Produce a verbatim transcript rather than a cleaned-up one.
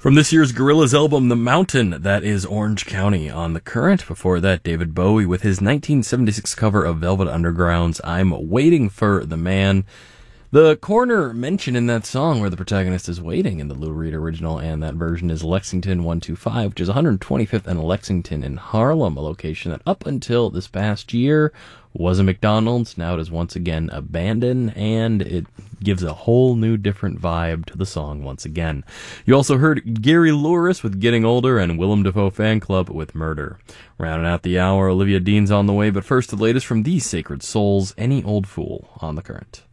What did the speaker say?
From this year's Gorillaz album, The Mountain, that is Orange County on The Current. Before that, David Bowie with his nineteen seventy-six cover of Velvet Underground's I'm Waiting for the Man. The corner mentioned in that song where the protagonist is waiting in the Lou Reed original, and that version is Lexington one two five, which is one hundred twenty-fifth and Lexington in Harlem, a location that up until this past year was a McDonald's. Now it is once again abandoned, and it gives a whole new different vibe to the song once again. You also heard Gary Louris with Getting Older and Willem Dafoe Fan Club with Murder. Rounding out the hour, Olivia Dean's on the way, but first the latest from These Sacred Souls, Any Old Fool on The Current.